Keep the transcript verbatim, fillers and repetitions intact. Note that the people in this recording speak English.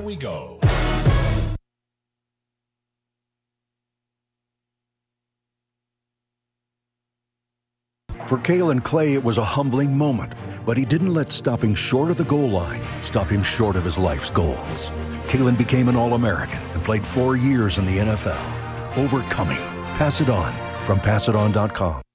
we go. For Kalen Clay, it was a humbling moment, but he didn't let stopping short of the goal line stop him short of his life's goals. Kalen became an All-American and played four years in the N F L. Overcoming. Pass it on from pass it on dot com.